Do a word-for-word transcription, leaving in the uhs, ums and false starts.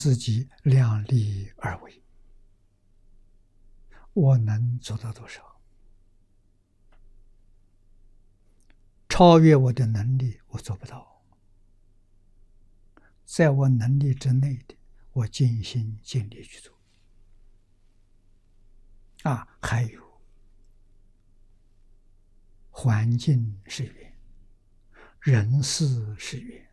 自己量力而为，我能做到多少？超越我的能力，我做不到。在我能力之内的，我尽心尽力去做。啊，还有环境是缘，人事是缘。